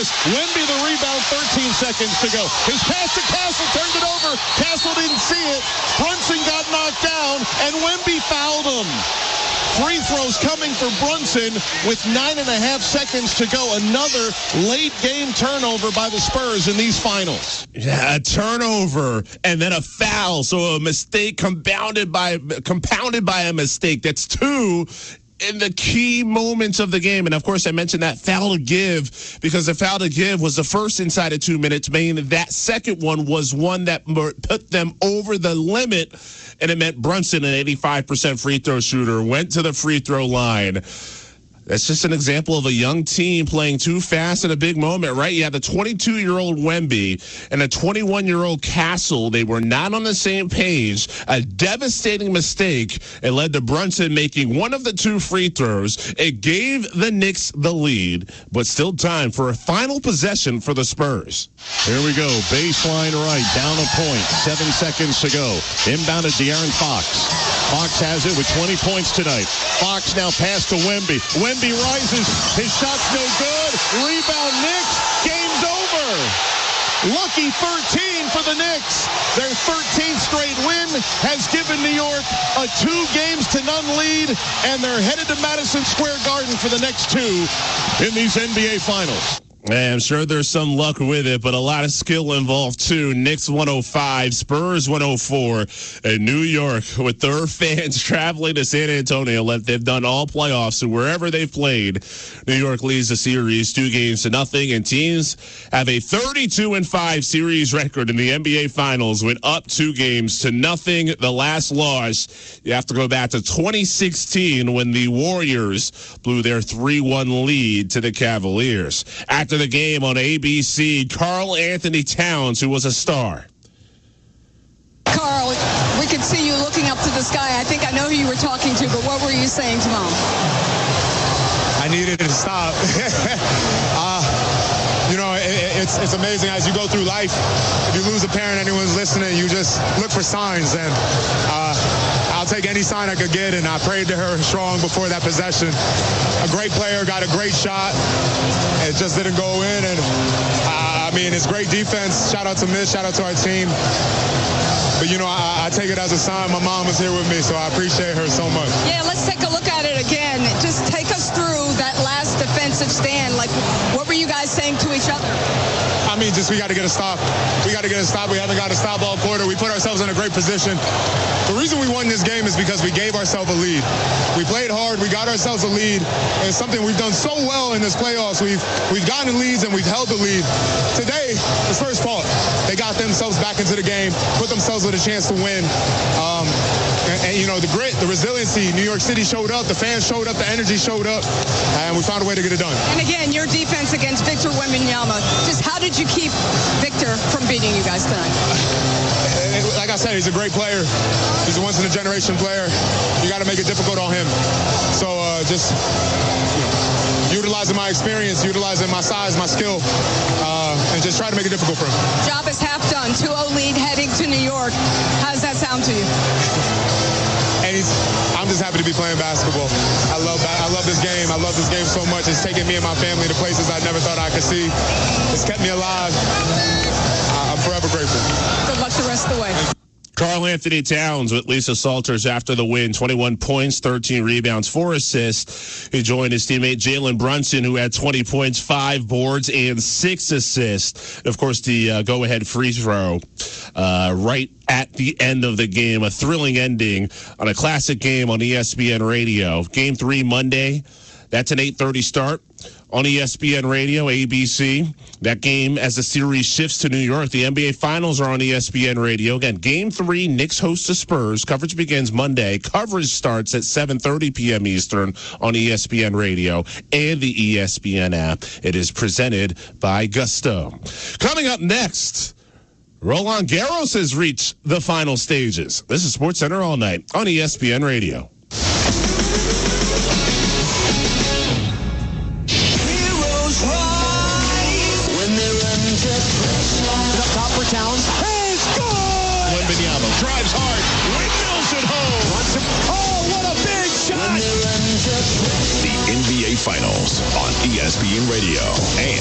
this. Wemby the rebound, 13 seconds to go. His pass to Castle, turned it over. Castle didn't see it. Brunson got knocked down, and Wemby fouled him. Free throws coming for Brunson with 9.5 seconds to go. Another late game turnover by the Spurs in these finals. Yeah, a turnover and then a foul. So a mistake compounded by a mistake. That's two in the key moments of the game. And of course, I mentioned that foul to give because the foul to give was the first inside of 2 minutes, meaning that second one was one that put them over the limit. And it meant Brunson, an 85% free throw shooter, went to the free throw line. That's just an example of a young team playing too fast in a big moment, right? You had the 22-year-old Wemby and a 21-year-old Castle. They were not on the same page. A devastating mistake. It led to Brunson making one of the two free throws. It gave the Knicks the lead, but still time for a final possession for the Spurs. Here we go. Baseline right, down a point. 7 seconds to go. Inbound to De'Aaron Fox. Fox has it with 20 points tonight. Fox now pass to Wemby. Wemby rises. His shot's no good. Rebound Knicks. Game's over. Lucky 13 for the Knicks. Their 13th straight win has given New York a 2-0 lead, and they're headed to Madison Square Garden for the next two in these NBA Finals. I'm sure there's some luck with it, but a lot of skill involved too. Knicks 105, Spurs 104, and New York with their fans traveling to San Antonio like they've done all playoffs. So wherever they've played, New York leads the series 2-0, and teams have a 32-5 series record in the NBA Finals with up 2-0. The last loss, you have to go back to 2016 when the Warriors blew their 3-1 lead to the Cavaliers. After the game on ABC, Karl Anthony Towns, who was a star. Karl, we could see you looking up to the sky. I think I know who you were talking to, but what were you saying to Mom? I needed it to stop. It's amazing as you go through life. If you lose a parent, anyone's listening, you just look for signs. And I'll take any sign I could get, and I prayed to her strong before that possession. A great player, got a great shot. It just didn't go in, and it's great defense. Shout out to Miss, shout out to our team. But, I take it as a sign. My mom is here with me, so I appreciate her so much. Yeah, let's take a look at it again. Just take us through that last defensive stand. Like, what were you guys saying to each other? We got to get a stop. We haven't got a stop all quarter. We put ourselves in a great position. The reason we won this game is because we gave ourselves a lead. We played hard. We got ourselves a lead. And it's something we've done so well in this playoffs. We've gotten leads and we've held the lead. Today, the Spurs fought. They got themselves back into the game, put themselves with a chance to win. The grit, the resiliency, New York City showed up, the fans showed up, the energy showed up, and we found a way to get it done. And again, your defense against Victor Wembanyama, just how did you keep Victor from beating you guys tonight? Like I said, he's a great player. He's a once-in-a-generation player. You got to make it difficult on him. So utilizing my experience, utilizing my size, my skill, and just try to make it difficult for him. Job is half done. 2-0 lead heading to New York. How does that sound to you? I'm just happy to be playing basketball. I love this game. I love this game so much. It's taken me and my family to places I never thought I could see. It's kept me alive. I'm forever grateful. Good luck the rest of the way. Karl Anthony Towns with Lisa Salters after the win, 21 points, 13 rebounds, 4 assists. He joined his teammate Jalen Brunson, who had 20 points, 5 boards, and 6 assists. Of course, the go-ahead free throw right at the end of the game, a thrilling ending on a classic game on ESPN Radio. Game 3 Monday. That's an 8:30 start on ESPN Radio, ABC. That game, as the series shifts to New York, the NBA Finals are on ESPN Radio. Again, Game 3, Knicks host the Spurs. Coverage begins Monday. Coverage starts at 7:30 p.m. Eastern on ESPN Radio and the ESPN app. It is presented by Gusto. Coming up next, Roland Garros has reached the final stages. This is SportsCenter All Night on ESPN Radio. Towns has scored! Wembanyama drives hard, windmills it home. Oh, what a big shot! The NBA Finals on ESPN Radio and